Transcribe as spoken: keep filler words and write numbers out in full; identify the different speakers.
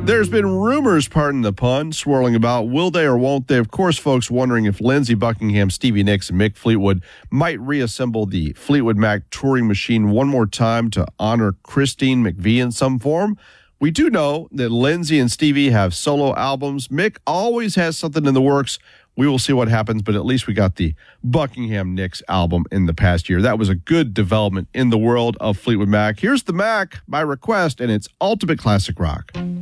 Speaker 1: There's been rumors, pardon the pun, swirling about will they or won't they. Of course, folks wondering if Lindsey Buckingham, Stevie Nicks, and Mick Fleetwood might reassemble the Fleetwood Mac touring machine one more time to honor Christine McVie in some form. We do know that Lindsey and Stevie have solo albums. Mick always has something in the works. We will see what happens, but at least we got the Buckingham Nicks album in the past year. That was a good development in the world of Fleetwood Mac. Here's the Mac by request, and it's ultimate classic rock.